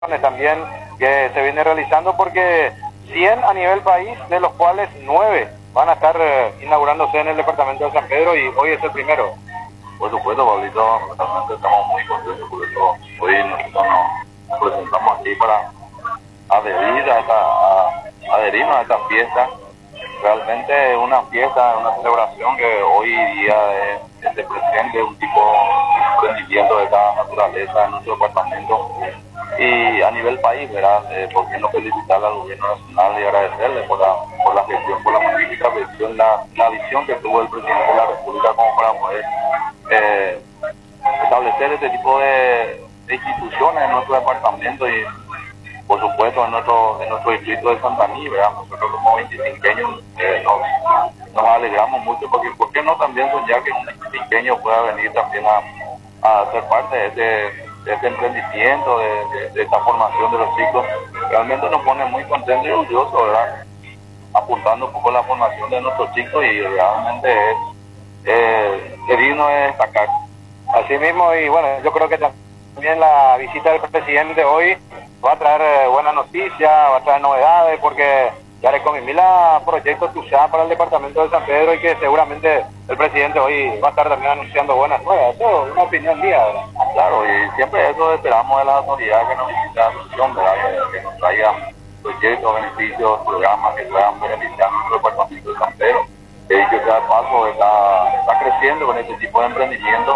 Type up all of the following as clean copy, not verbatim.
también que se viene realizando, porque 100 a nivel país, de los cuales 9 van a estar inaugurándose en el departamento de San Pedro, y hoy es el primero. Por supuesto, Pablito, realmente estamos muy contentos por eso. Hoy nosotros nos presentamos aquí para adherirnos a esta fiesta. Realmente es una fiesta, una celebración que hoy día se presente un tipo de emprendimiento de esta naturaleza en nuestro departamento y a nivel país, ¿verdad? ¿Por qué no felicitar al gobierno nacional y agradecerle por la gestión, por la magnífica visión, la visión que tuvo el presidente de la República como para poder establecer este tipo de instituciones en nuestro departamento y por supuesto en nuestro distrito de Santaní, ¿verdad? Nosotros como 25eños nos alegramos mucho porque ¿por qué no también soñar que un 25eño pueda venir también a ser parte de este emprendimiento, de esta formación de los chicos? Realmente nos pone muy contentos y orgullosos, ¿verdad? Apuntando un poco a la formación de nuestros chicos y realmente es digno de destacar. Así mismo, y bueno, yo creo que también la visita del presidente hoy va a traer buenas noticias, va a traer novedades, porque ya le comí proyectos tuya para el departamento de San Pedro y que seguramente el presidente hoy va a estar también anunciando buenas nuevas. Eso es una opinión mía, ¿verdad? Claro, y siempre eso esperamos de las autoridades que nos visiten la solución, ¿verdad? Que nos traigan proyectos, beneficios, programas que puedan beneficiar nuestro departamento de San Pedro. Que dicho sea de paso, está creciendo con este tipo de emprendimiento,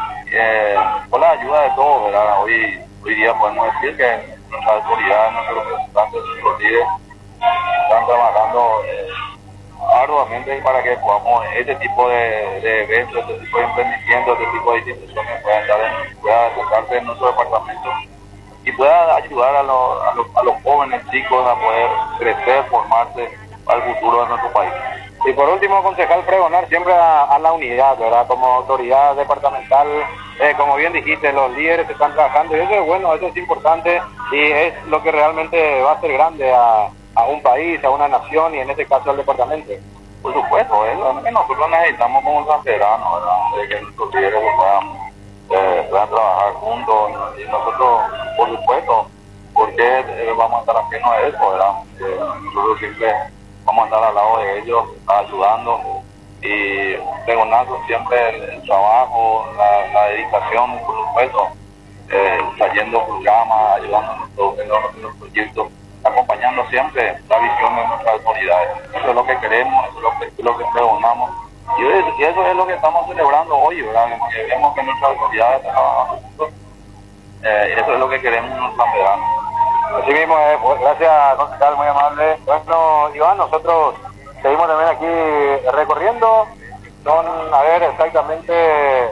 con la ayuda de todos, ¿verdad? Hoy día podemos decir que nuestras autoridades, nuestros representantes, nuestros líderes están trabajando arduamente para que podamos este tipo de eventos, este tipo de emprendimientos, este tipo de instituciones pueda acercarse en nuestro departamento y pueda ayudar a los jóvenes chicos a poder crecer, formarse al futuro de nuestro país. Y por último, concejal, pregonar siempre a la unidad, ¿verdad? Como autoridad departamental, como bien dijiste, los líderes están trabajando y eso es bueno, eso es importante y es lo que realmente va a hacer grande a un país, a una nación y en este caso al departamento. Por supuesto, es lo que nosotros necesitamos como sanpederanos, ¿verdad? De que nuestros líderes puedan trabajar juntos y nosotros, por supuesto, porque vamos a estar ajenos a eso, ¿verdad? Nosotros siempre vamos a estar al lado de ellos, ayudando y pregonando siempre el trabajo, la dedicación, por supuesto, trayendo programas, ayudando en los proyectos, acompañando siempre la visión de nuestras autoridades. Eso es lo que queremos, eso es lo que pregonamos y eso es lo que estamos celebrando hoy, ¿verdad? Porque vemos que nuestras autoridades están trabajando juntos, eso es lo que queremos en nuestra sanpedranos. Así mismo, gracias, concejal, muy amable. Bueno, Iván, nosotros seguimos también aquí recorriendo. Son, a ver, exactamente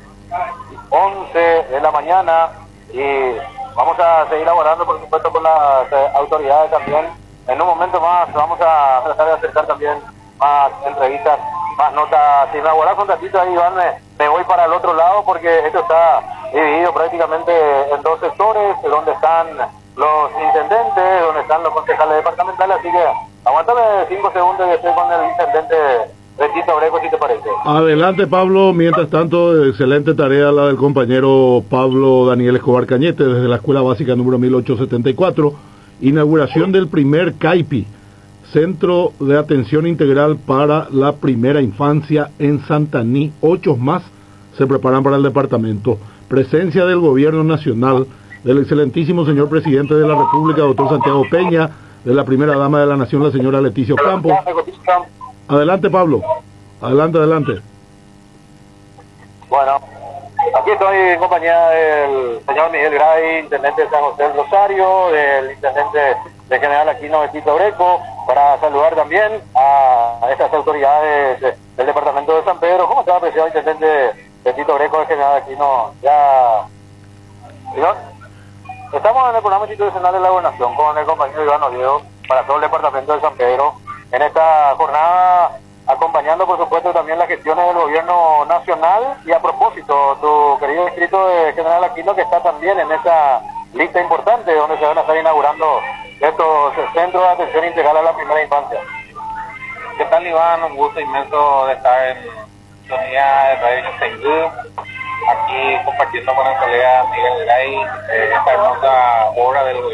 11 de la mañana y vamos a seguir laborando, por supuesto, con las autoridades también. En un momento más vamos a tratar de acercar también más entrevistas, más notas. Si me aguardas un ratito ahí, Iván, me voy para el otro lado porque esto está dividido prácticamente en dos sectores, donde están los intendentes, donde están los concejales departamentales, así que aguántame 5 segundos y estoy con el intendente Tito Breco, si te parece. Adelante, Pablo. Mientras tanto, excelente tarea la del compañero Pablo Daniel Escobar Cañete desde la Escuela Básica número 1874, inauguración del primer CAIPI, Centro de Atención Integral para la Primera Infancia en Santaní. 8 más se preparan para el departamento. Presencia del Gobierno Nacional, del excelentísimo señor presidente de la República, doctor Santiago Peña, de la primera dama de la nación, la señora Leticia Campos. Adelante, Pablo. Adelante. Bueno, aquí estoy en compañía del señor Miguel Gray, intendente de San José del Rosario, del intendente de General Aquino Tito Breco, para saludar también a estas autoridades del departamento de San Pedro. ¿Cómo está, apreciado intendente de Tito Breco, de General Aquino? Ya, señor. Estamos en el programa institucional de la gobernación con el compañero Iván Oviedo para todo el departamento de San Pedro. En esta jornada, acompañando por supuesto también las gestiones del gobierno nacional y a propósito, tu querido distrito de General Aquino, que está también en esa lista importante donde se van a estar inaugurando estos centros de atención integral a la primera infancia. ¿Qué tal, Iván? Un gusto inmenso de estar en sintonía de Radio Seindú. aquí compartiendo con el colega Miguel Gray esta hermosa obra del